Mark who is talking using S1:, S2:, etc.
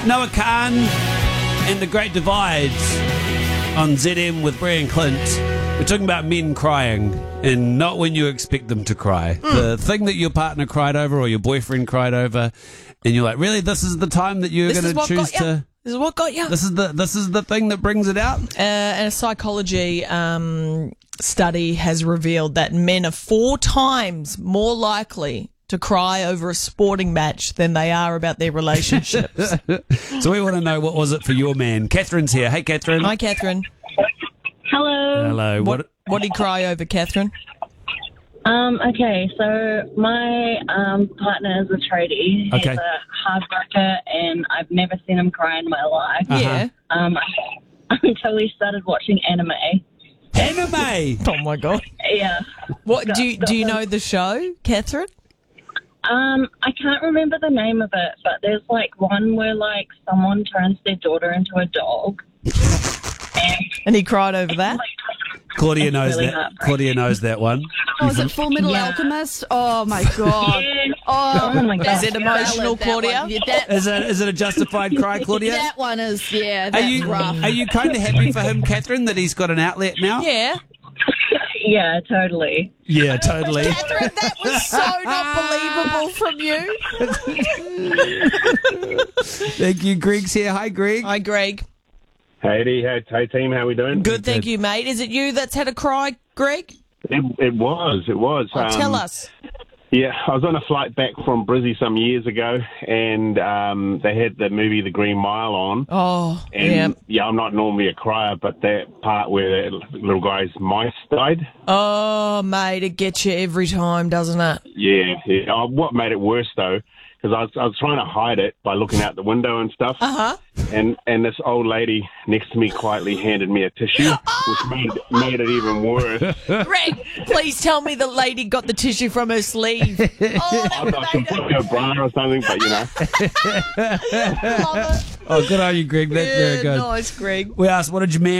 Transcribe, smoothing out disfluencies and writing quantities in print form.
S1: Noah Kahn and The Great Divide on ZM with Brian Clint. We're talking about men crying and not when you expect them to cry. The thing that your partner cried over or your boyfriend cried over, and you're like, really, this is the time that you're going to choose to...
S2: This is what got you.
S1: This is the thing that brings it out?
S2: And a psychology study has revealed that men are 4 times more likely to cry over a sporting match than they are about their relationships.
S1: So we want to know, what was it for your man? Catherine's here. Hey, Catherine.
S2: Hi, Catherine.
S3: Hello.
S1: Hello.
S2: What did he cry over, Catherine?
S3: Okay, so my partner is a tradie.
S1: Okay.
S3: He's a hard worker, and I've never seen him cry in my life.
S2: Yeah.
S3: Until we started watching anime.
S1: Anime!
S2: Oh my God.
S3: Yeah.
S2: What do you know the show, Catherine?
S3: I can't remember the name of it, but there's like one where like someone turns their daughter into a dog.
S2: And he cried over that?
S1: Claudia knows
S3: really
S1: that. Claudia knows that one.
S4: Oh, is it Full Metal Alchemist? Oh my God.
S3: Yeah.
S4: Oh
S3: my God.
S2: Is it emotional, Claudia?
S1: Is it a justified cry, Claudia?
S4: That one is, yeah,
S1: Are
S4: that's rough.
S1: you kind of happy for him, Catherine, that he's got an outlet now?
S2: Yeah.
S3: Yeah, totally.
S1: Yeah, totally.
S2: Catherine, that was so not believable from you.
S1: Thank you. Greg's here. Hi, Greg.
S2: Hi, Greg.
S5: Hey team, how we doing?
S2: Good, thank you, mate. Is it you that's had a cry, Greg?
S5: It was.
S2: Oh, tell us.
S5: Yeah, I was on a flight back from Brizzy some years ago, and they had the movie The Green Mile on.
S2: Oh,
S5: And
S2: yeah.
S5: I'm not normally a crier, but that part where the little guy's mice died.
S2: Oh, mate, it gets you every time, doesn't it?
S5: Yeah. Oh, what made it worse though? Because I was trying to hide it by looking out the window and stuff.
S2: Uh-huh.
S5: And this old lady next to me quietly handed me a tissue, which made it even worse.
S2: Greg, please tell me the lady got the tissue from her sleeve. Oh, that
S5: I
S2: would
S5: thought
S2: have
S5: she
S2: made
S5: put
S2: it.
S5: her bra or something, but you know.
S2: Love it.
S1: Oh, good on you, Greg. That's where it
S2: Yeah,
S1: goes.
S2: nice, Greg.
S1: We asked, what did your man